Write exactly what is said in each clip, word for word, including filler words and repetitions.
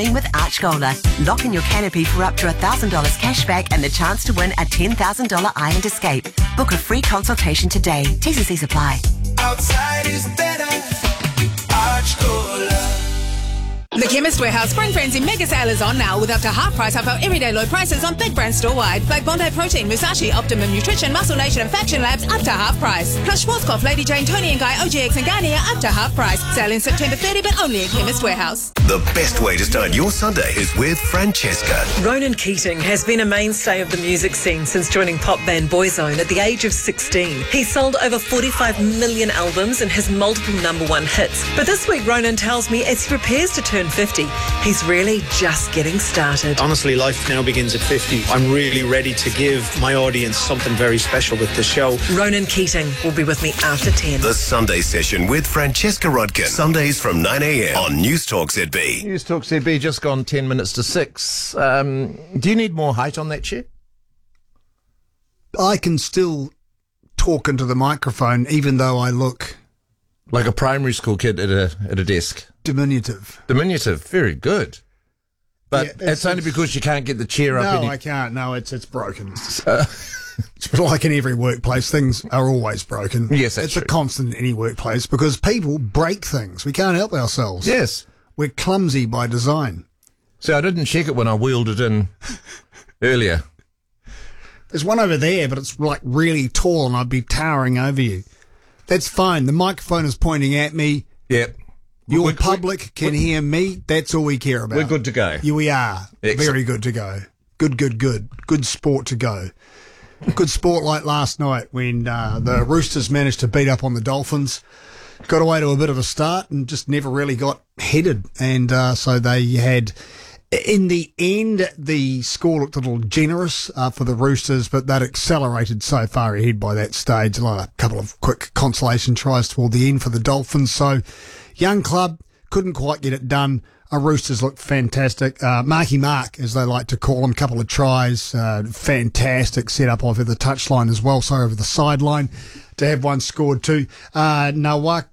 With Archgola. Lock in your canopy for up to one thousand dollars cash back and the chance to win a ten thousand dollars Island Escape. Book a free consultation today. T's and C's apply. Outside is better. Archgola. The Chemist Warehouse Spring Frenzy Mega Sale is on now with up to half price off our everyday low prices on big brands store-wide like Bondi Protein, Musashi, Optimum Nutrition, Muscle Nation and Faction Labs up to half price. Plus Schwarzkopf, Lady Jane, Tony and Guy, O G X and Garnier up to half price. Sale in September thirtieth but only at Chemist Warehouse. The best way to start your Sunday is with Francesca. Ronan Keating has been a mainstay of the music scene since joining pop band Boyzone at the age of sixteen. He's sold over forty-five million albums and has multiple number one hits. But this week Ronan tells me as he prepares to turn fifty, he's really just getting started. Honestly, life now begins at fifty. I'm really ready to give my audience something very special with the show. Ronan Keating will be with me after ten. The Sunday Session with Francesca Rudkin. Sundays from nine a.m. on News Talk Z B. News Talk Z B, just gone ten minutes to six. Um, do you need more height on that chair? I can still talk into the microphone even though I look like a primary school kid at a at a desk. Diminutive. Diminutive. Very good. But yeah, it's, it's only because you can't get the chair up. No, any- I can't. No, it's it's broken. Uh, it's like in every workplace, things are always broken. Yes, that's It's true. a constant in any workplace because people break things. We can't help ourselves. Yes. We're clumsy by design. So I didn't check it when I wheeled it in earlier. There's one over there, but it's like really tall and I'd be towering over you. That's fine. The microphone is pointing at me. Yep. Your we're, public we're, can we're, hear me. That's all we care about. We're good to go. Yeah, we are. Excellent. Very good to go. Good, good, good. Good sport to go. Good sport like last night when uh, the Roosters managed to beat up on the Dolphins. Got away to a bit of a start and just never really got headed. And uh, so they had, in the end, the score looked a little generous uh, for the Roosters, but they'd accelerated so far ahead by that stage. Like a couple of quick consolation tries toward the end for the Dolphins. So young club, couldn't quite get it done. Our Roosters looked fantastic. Uh, Marky Mark, as they like to call him, couple of tries. Uh, fantastic setup over the touchline as well, so over the sideline to have one scored too. Uh, Nawaka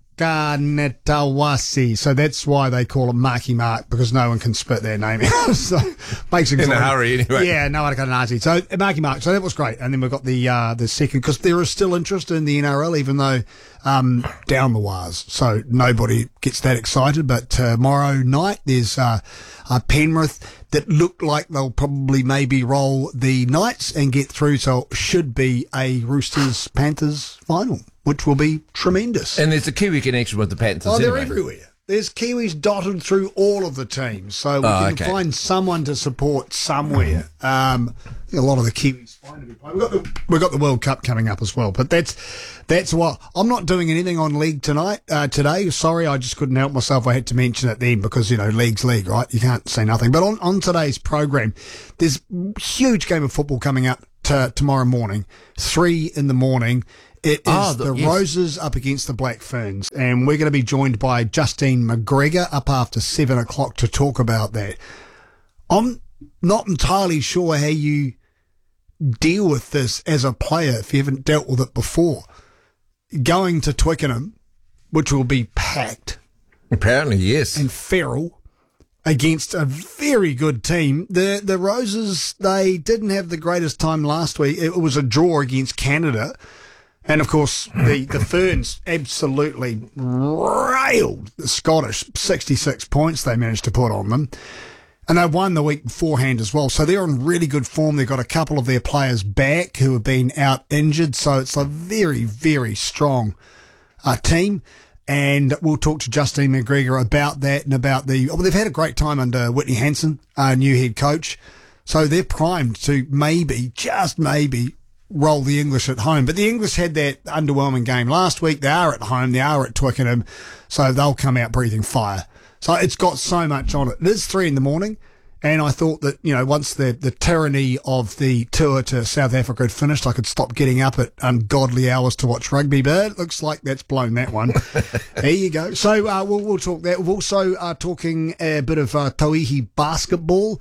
Netawasi. So that's why they call him Marky Mark, because no one can spit their name out. So makes it in a hurry anyway. Yeah, Nawaka Netawasi. So Marky Mark. So that was great. And then we've got the uh, the second, because there is still interest in the N R L, even though um, down the wires. So nobody gets that excited. But tomorrow night there's uh, uh, Penrith that look like they'll probably maybe roll the Knights and get through. So it should be a Roosters Panthers final, which will be tremendous. And there's a Kiwi connection with the Panthers. Oh, they're anyway. everywhere. There's Kiwis dotted through all of the teams, so we oh, can okay. find someone to support somewhere. Um, I think a lot of the Kiwis find to be playing. We've got the we've got the World Cup coming up as well, but that's that's what I'm not doing anything on league tonight uh, today. Sorry, I just couldn't help myself. I had to mention it then because you know league's league, right? You can't say nothing. But on on today's program, there's a huge game of football coming up to, tomorrow morning, three in the morning. It is oh, the, the yes. Roses up against the Black Ferns, and we're going to be joined by Justine McGregor up after seven o'clock to talk about that. I'm not entirely sure how you deal with this as a player if you haven't dealt with it before. Going to Twickenham, which will be packed. Apparently, yes. And feral against a very good team. The the Roses, they didn't have the greatest time last week. It was a draw against Canada. And, of course, the, the Ferns absolutely railed the Scottish. sixty-six points they managed to put on them. And they won the week beforehand as well. So they're in really good form. They've got a couple of their players back who have been out injured. So it's a very, very strong uh, team. And we'll talk to Justine McGregor about that and about the... Well, they've had a great time under Whitney Hansen, our new head coach. So they're primed to maybe, just maybe... roll the English at home. But the English had that underwhelming game last week. They are at home. They are at Twickenham. So they'll come out breathing fire. So it's got so much on it. It is three in the morning. And I thought that, you know, once the, the tyranny of the tour to South Africa had finished, I could stop getting up at ungodly hours to watch rugby. But it looks like that's blown that one. There you go. So uh, we'll, we'll talk that. We're also uh, talking a bit of uh, Tauihi basketball.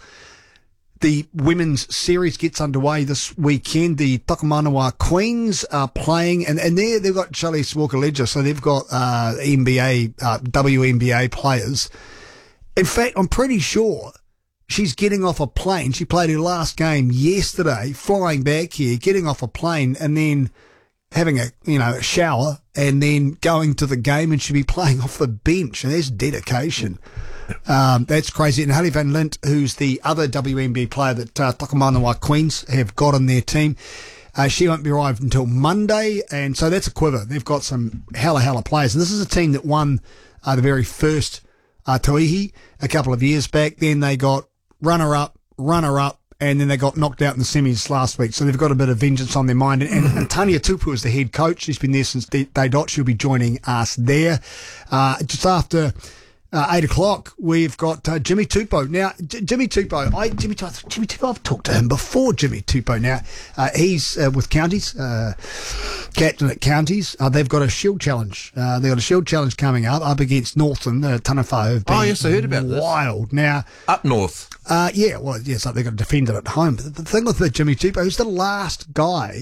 The women's series gets underway this weekend. The Tokomanawa Queens are playing, and, and there they've got Charlize Walker-Ledger, so they've got uh, N B A, uh, W N B A players. In fact, I'm pretty sure she's getting off a plane. She played her last game yesterday, flying back here, getting off a plane, and then having a you know a shower, and then going to the game, and she'll be playing off the bench. And that's dedication. Um, that's crazy. And Hallie Van Lint, who's the other W N B A player that uh, Takamanawa Queens have got on their team, uh, she won't be arrived until Monday, and so that's a quiver. They've got some hella hella players, and this is a team that won uh, the very first uh, Tauihi a couple of years back. Then they got runner-up, runner-up, and then they got knocked out in the semis last week. So they've got a bit of vengeance on their mind. And, and, and Tania Tupu is the head coach. She's been there since day, day dot. She'll be joining us there. Uh, just after uh, eight o'clock, we've got uh, Jimmy Tupou. Now, J- Jimmy Tupou, I, Jimmy, Jimmy Tupou, I've talked to him before, Jimmy Tupou. Now, uh, he's uh, with Counties, uh, captain at Counties. Uh, they've got a Shield Challenge. Uh, they've got a Shield Challenge coming up, up against Northern, uh, Tanawhau. Have been Oh, yes, I heard about this. Wild. Now, Up north. Uh, yeah, well, yes, like they've got to defend it at home. But the thing with the Jimmy Tupou, he's the last guy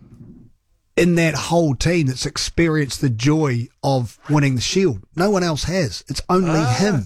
in that whole team that's experienced the joy of winning the Shield. No one else has. It's only Ah. him.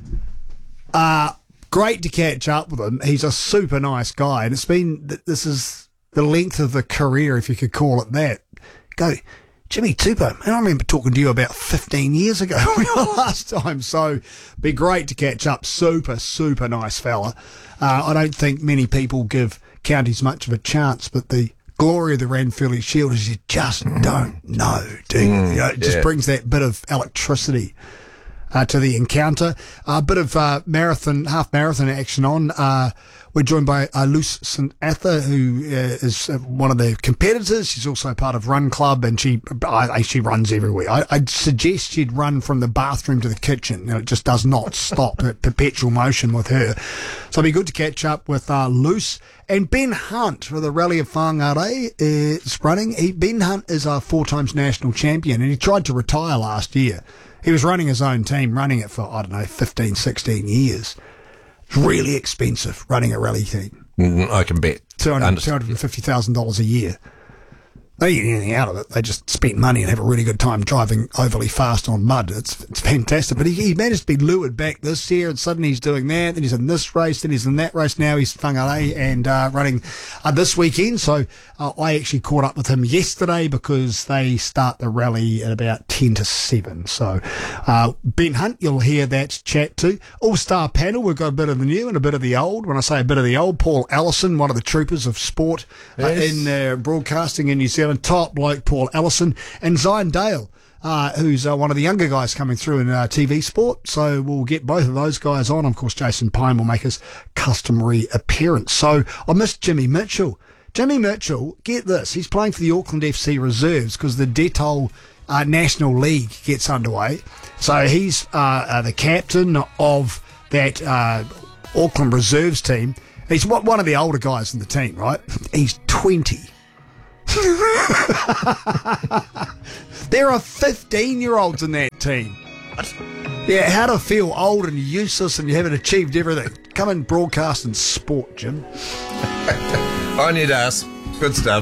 Uh, great to catch up with him. He's a super nice guy. And it's been, this is the length of the career, if you could call it that. Go, Jimmy Tupou, man, I remember talking to you about fifteen years ago last time, so be great to catch up. Super, super nice fella. Uh, I don't think many people give Counties much of a chance, but the glory of the Ranfurly Shield is you just don't know, do you? Mm, you know, it just yeah. brings that bit of electricity uh, to the encounter. A uh, bit of uh, marathon, half marathon action on. Uh, We're joined by uh, Luce Saint Atha, who uh, is uh, one of the competitors. She's also part of Run Club, and she I, she runs everywhere. I, I'd suggest she'd run from the bathroom to the kitchen. You know, it just does not stop at perpetual motion with her. So it'll be good to catch up with uh, Luce. And Ben Hunt for the Rally of Whangarei is running. He, Ben Hunt is a four times national champion, and he tried to retire last year. He was running his own team, running it for, I don't know, fifteen, sixteen years. It's really expensive running a rally team. Mm, I can bet. two hundred Understand. two hundred fifty thousand dollars a year. They don't get anything out of it. They just spend money and have a really good time driving overly fast on mud. It's it's fantastic. But he, he managed to be lured back this year, and suddenly he's doing that. Then he's in this race, then he's in that race. Now he's Whangarei and uh, running uh, this weekend. So uh, I actually caught up with him yesterday because they start the rally at about ten to seven. So uh, Ben Hunt, you'll hear that chat too. All-star panel, we've got a bit of the new and a bit of the old. When I say a bit of the old, Paul Allison, one of the troopers of sport uh, Yes. in uh, broadcasting in New Zealand. Top bloke Paul Allison, and Zion Dale, uh, who's uh, one of the younger guys coming through in uh, T V sport. So we'll get both of those guys on. Of course, Jason Pine will make his customary appearance. So I missed Jimmy Mitchell. Jimmy Mitchell, get this, he's playing for the Auckland F C Reserves because the Detol uh, National League gets underway. So he's uh, uh, the captain of that uh, Auckland Reserves team. He's one one of the older guys in the team, right? He's twenty. There are fifteen-year-olds in that team. Yeah, how to feel old and useless and you haven't achieved everything. Come and broadcast and sport, Jim. On your ass. Good stuff.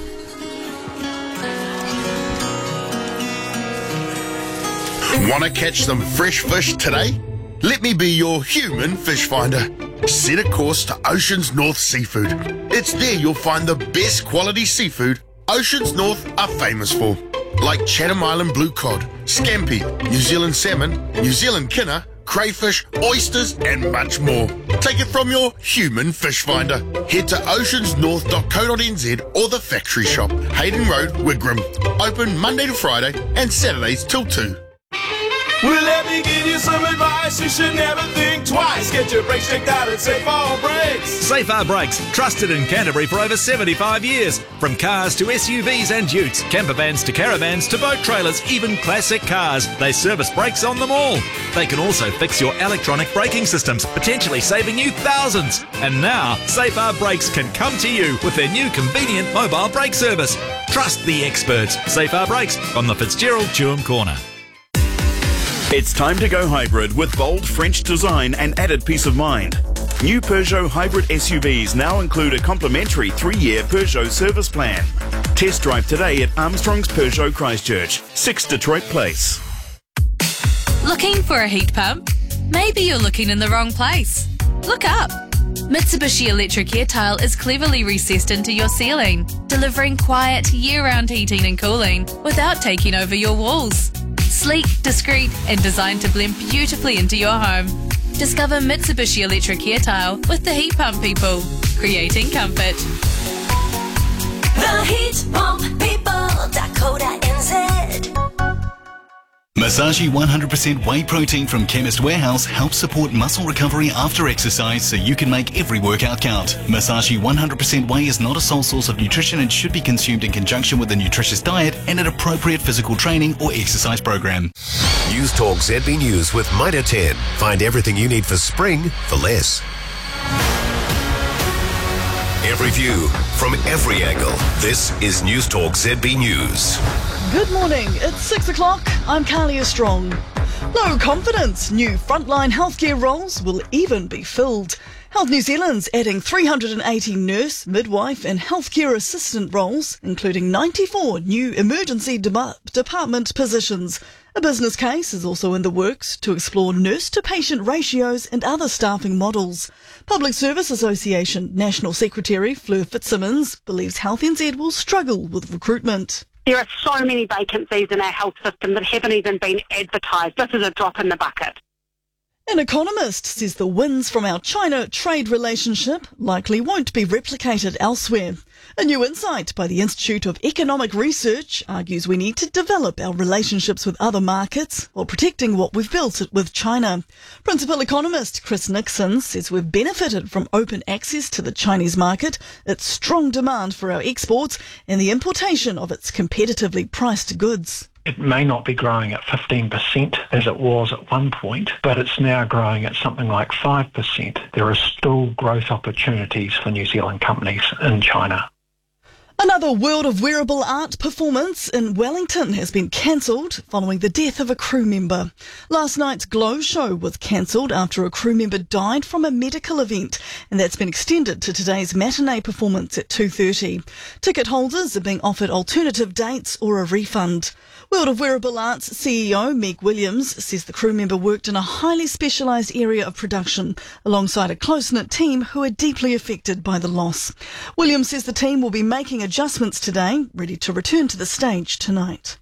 Want to catch some fresh fish today? Let me be your human fish finder. Set a course to Oceans North Seafood. It's there you'll find the best quality seafood Oceans North are famous for, like Chatham Island blue cod, scampi, New Zealand salmon, New Zealand kinner, crayfish, oysters, and much more. Take it from your human fish finder. Head to oceans north dot co dot n z or the factory shop, Hayden Road, Wigram. Open Monday to Friday and Saturdays till two. Well, let me give you some advice. You should never think twice. Get your brakes checked out at Safe Our Brakes. Safe Our Brakes, trusted in Canterbury for over seventy-five years. From cars to S U Vs and utes, camper vans to caravans to boat trailers, even classic cars, they service brakes on them all. They can also fix your electronic braking systems, potentially saving you thousands. And now, Safe Our Brakes can come to you with their new convenient mobile brake service. Trust the experts. Safe Our Brakes on the Fitzgerald Chewham Corner. It's time to go hybrid with bold French design and added peace of mind. New Peugeot hybrid S U Vs now include a complimentary three-year Peugeot service plan. Test drive today at Armstrong's Peugeot Christchurch, six Detroit Place. Looking for a heat pump? Maybe you're looking in the wrong place. Look up. Mitsubishi Electric Air Tile is cleverly recessed into your ceiling, delivering quiet, year-round heating and cooling without taking over your walls. Sleek, discreet, and designed to blend beautifully into your home. Discover Mitsubishi Electric Air Tile with the Heat Pump people, creating comfort. The Heat Pump People, Dakota N Z. Masashi one hundred percent whey protein from Chemist Warehouse helps support muscle recovery after exercise so you can make every workout count. Masashi one hundred percent whey is not a sole source of nutrition and should be consumed in conjunction with a nutritious diet and an appropriate physical training or exercise program. News Talk Z B News with Mitre ten. Find everything you need for spring for less. Every view from every angle. This is News Talk Z B News. Good morning. It's six o'clock. I'm Carlia Strong. Low confidence. New frontline healthcare roles will even be filled. Health New Zealand's adding three hundred eighty nurse, midwife and healthcare assistant roles, including ninety-four new emergency de- department positions. A business case is also in the works to explore nurse-to-patient ratios and other staffing models. Public Service Association National Secretary Fleur Fitzsimmons believes Health N Z will struggle with recruitment. There are so many vacancies in our health system that haven't even been advertised. This is a drop in the bucket. An economist says the wins from our China trade relationship likely won't be replicated elsewhere. A new insight by the Institute of Economic Research argues we need to develop our relationships with other markets while protecting what we've built with China. Principal economist Chris Nixon says we've benefited from open access to the Chinese market, its strong demand for our exports, and the importation of its competitively priced goods. It may not be growing at fifteen percent as it was at one point, but it's now growing at something like five percent. There are still growth opportunities for New Zealand companies in China. Another World of Wearable Art performance in Wellington has been cancelled following the death of a crew member. Last night's Glow show was cancelled after a crew member died from a medical event, and that's been extended to today's matinee performance at two thirty. Ticket holders are being offered alternative dates or a refund. World of Wearable Arts C E O Meg Williams says the crew member worked in a highly specialised area of production alongside a close-knit team who are deeply affected by the loss. Williams says the team will be making adjustments today, ready to return to the stage tonight.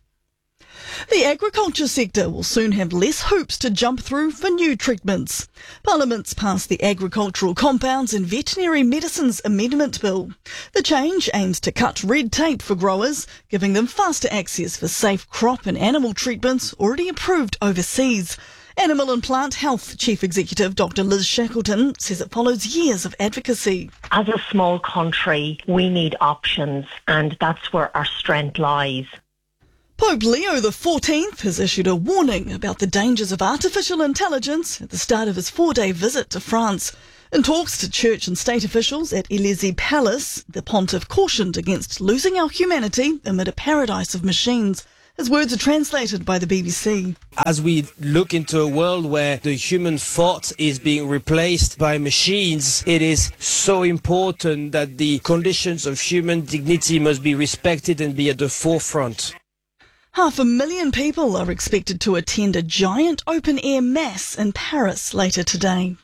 The agriculture sector will soon have less hoops to jump through for new treatments. Parliament's passed the Agricultural Compounds and Veterinary Medicines Amendment Bill. The change aims to cut red tape for growers, giving them faster access for safe crop and animal treatments already approved overseas. Animal and Plant Health Chief Executive Doctor Liz Shackleton says it follows years of advocacy. As a small country, we need options, and that's where our strength lies. Pope Leo the fourteenth has issued a warning about the dangers of artificial intelligence at the start of his four-day visit to France. In talks to church and state officials at Élysée Palace, the pontiff cautioned against losing our humanity amid a paradise of machines. His words are translated by the B B C. As we look into a world where the human thought is being replaced by machines, it is so important that the conditions of human dignity must be respected and be at the forefront. Half a million people are expected to attend a giant open-air mass in Paris later today.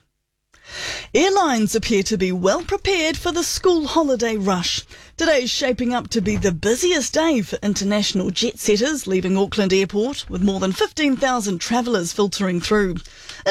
Airlines appear to be well prepared for the school holiday rush. Today is shaping up to be the busiest day for international jet setters leaving Auckland Airport, with more than fifteen thousand travellers filtering through.